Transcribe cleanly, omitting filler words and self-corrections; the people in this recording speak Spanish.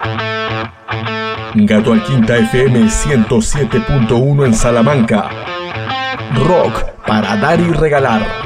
Gato al Quinta FM 107.1 en Salamanca. Rock para dar y regalar.